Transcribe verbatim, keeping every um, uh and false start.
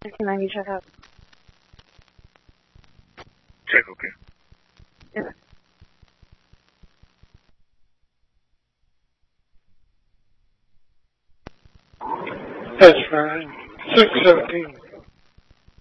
sixty-nine, you check out. Check, okay. Yeah. That's fine. six seventeen.